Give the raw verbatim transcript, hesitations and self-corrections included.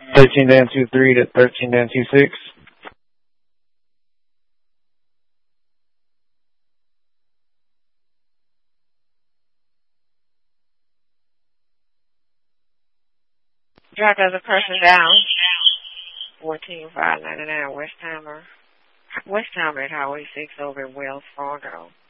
thirteen Dan two three to thirteen Dan two six. Drop as a person down. fourteen five ninety-nine Westheimer. Westheimer at Highway six over at Wells Fargo.